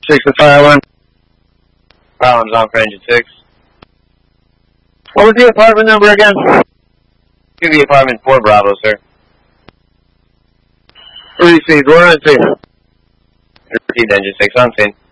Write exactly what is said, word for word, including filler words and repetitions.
six to fire one. Alarm's on for engine six. What was the apartment number again? To the apartment four Bravo, sir. Received, we're on scene. Repeat engine six on scene.